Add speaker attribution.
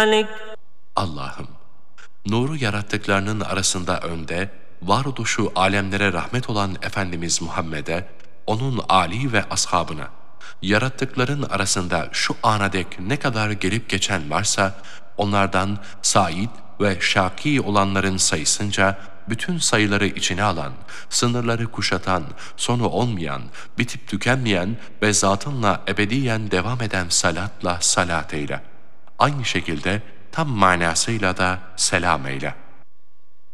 Speaker 1: ذلك.
Speaker 2: Allah'ım, nuru yarattıklarının arasında önde, varoluşu alemlere rahmet olan Efendimiz Muhammed'e, onun âli ve ashabına, yarattıkların arasında şu ana dek ne kadar gelip geçen varsa, onlardan said ve şaki olanların sayısınca, bütün sayıları içine alan, sınırları kuşatan, sonu olmayan, bitip tükenmeyen ve zatınla ebediyen devam eden salatla salat eyle. Aynı şekilde tam manasıyla da selam eyle.